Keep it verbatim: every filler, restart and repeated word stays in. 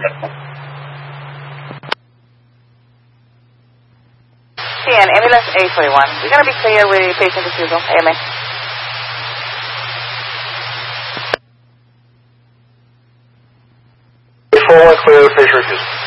C N, ambulance A forty-one. We're going to be clear with patient refusal. A M A. four one clear, patient refusal.